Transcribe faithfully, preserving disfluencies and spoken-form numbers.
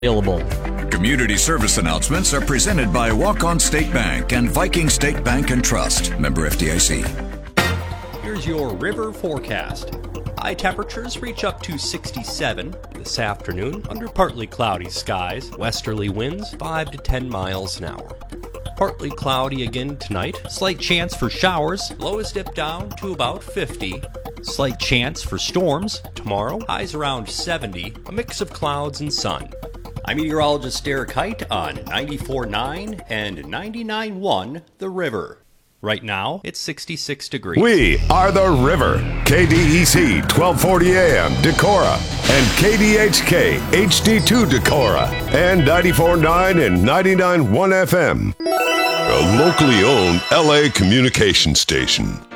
available. Community service announcements are presented by Walk-On State Bank and Viking State Bank and Trust. Member F D I C. Here's your river forecast. High temperatures reach up to sixty-seven this afternoon under partly cloudy skies. Westerly winds five to ten miles an hour. Partly cloudy again tonight. Slight chance for showers. Lows dip down to about fifty. Slight chance for storms tomorrow. Highs around seventy. A mix of clouds and sun. I'm meteorologist Derek Height on ninety-four point nine and ninety-nine point one The River. Right now, it's sixty-six degrees. We are The River. K D E C twelve forty A M Decorah and K D H K H D two Decorah and ninety-four point nine and ninety-nine point one F M. A locally owned L A communication station.